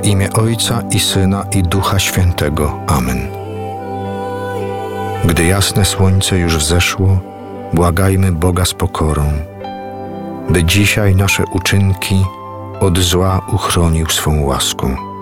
imię Ojca i Syna i Ducha Świętego. Amen. Gdy jasne słońce już wzeszło, błagajmy Boga z pokorą, by dzisiaj nasze uczynki od zła uchronił swą łaską.